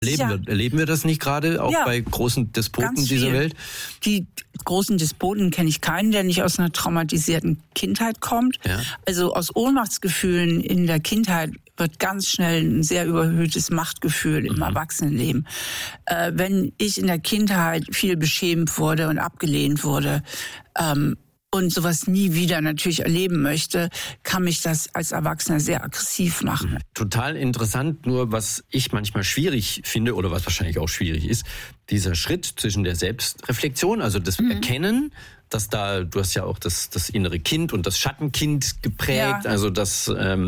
Erleben wir das nicht gerade, auch bei großen Despoten dieser Welt? Die großen Despoten kenne ich keinen, der nicht aus einer traumatisierten Kindheit kommt. Ja. Also aus Ohnmachtsgefühlen in der Kindheit wird ganz schnell ein sehr überhöhtes Machtgefühl im Erwachsenenleben. Wenn ich in der Kindheit viel beschämt wurde und abgelehnt wurde, und sowas nie wieder natürlich erleben möchte, kann mich das als Erwachsener sehr aggressiv machen. Total interessant, nur was ich manchmal schwierig finde oder was wahrscheinlich auch schwierig ist, dieser Schritt zwischen der Selbstreflexion, also das Erkennen, dass da, du hast ja auch das innere Kind und das Schattenkind geprägt, also dass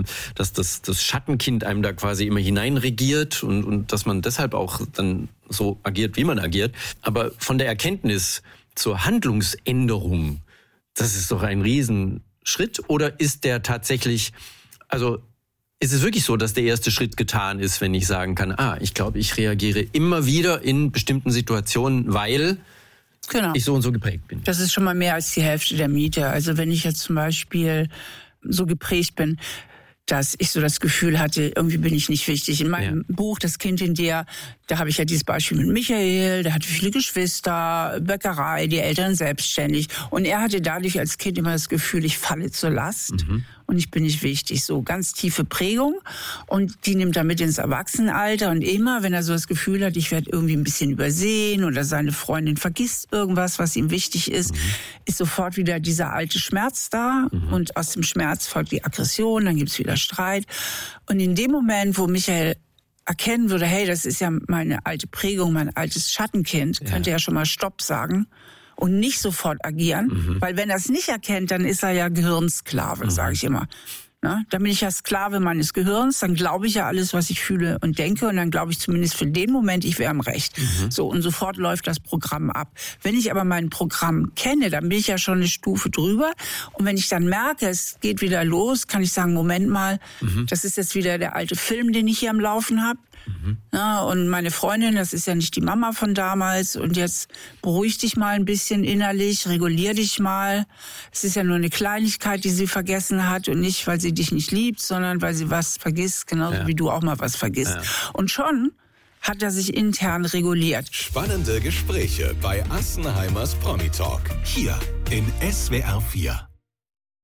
das Schattenkind einem da quasi immer hineinregiert und dass man deshalb auch dann so agiert, wie man agiert. Aber von der Erkenntnis zur Handlungsänderung, das ist doch ein Riesenschritt, oder ist der tatsächlich, also ist es wirklich so, dass der erste Schritt getan ist, wenn ich sagen kann, ich glaube, ich reagiere immer wieder in bestimmten Situationen, weil ich so und so geprägt bin? Das ist schon mal mehr als die Hälfte der Miete. Also wenn ich jetzt zum Beispiel so geprägt bin, dass ich so das Gefühl hatte, irgendwie bin ich nicht wichtig. In meinem Buch Das Kind in dir, da habe ich ja dieses Beispiel mit Michael, der hatte viele Geschwister, Bäckerei, die Eltern selbstständig. Und er hatte dadurch als Kind immer das Gefühl, ich falle zur Last und ich bin nicht wichtig. So ganz tiefe Prägung, und die nimmt er mit ins Erwachsenenalter. Und immer, wenn er so das Gefühl hat, ich werde irgendwie ein bisschen übersehen oder seine Freundin vergisst irgendwas, was ihm wichtig ist, ist sofort wieder dieser alte Schmerz da. Und aus dem Schmerz folgt die Aggression, dann gibt's wieder Streit. Und in dem Moment, wo Michael erkennen würde, hey, das ist ja meine alte Prägung, mein altes Schattenkind, könnte er schon mal Stopp sagen und nicht sofort agieren. Weil wenn er es nicht erkennt, dann ist er ja Gehirnsklave, sage ich immer. Na, dann bin ich ja Sklave meines Gehirns, dann glaube ich ja alles, was ich fühle und denke, und dann glaube ich zumindest für den Moment, ich wäre im Recht. So, und sofort läuft das Programm ab. Wenn ich aber mein Programm kenne, dann bin ich ja schon eine Stufe drüber, und wenn ich dann merke, es geht wieder los, kann ich sagen, Moment mal, das ist jetzt wieder der alte Film, den ich hier am Laufen habe. Ja, und meine Freundin, das ist ja nicht die Mama von damals, und jetzt beruhig dich mal ein bisschen innerlich, regulier dich mal. Es ist ja nur eine Kleinigkeit, die sie vergessen hat, und nicht, weil sie dich nicht liebt, sondern weil sie was vergisst, genauso wie du auch mal was vergisst. Und schon hat er sich intern reguliert. Spannende Gespräche bei Assenheimers Promi Talk. Hier in SWR 4.